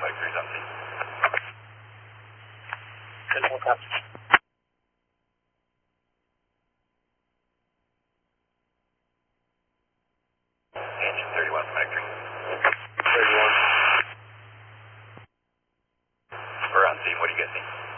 Mike 3's on scene. Good, hold up. Engine 31 for Mike 3. 31. We're on scene, what do you guys need?